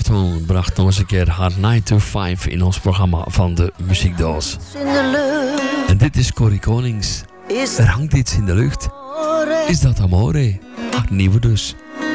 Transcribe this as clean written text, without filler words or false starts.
Armstrong bracht nog eens een keer haar 9 to 5 in ons programma van de Muziekdoos. En dit is Corrie Konings. Er hangt iets in de lucht. Is dat Amore? Haar nieuwe dus.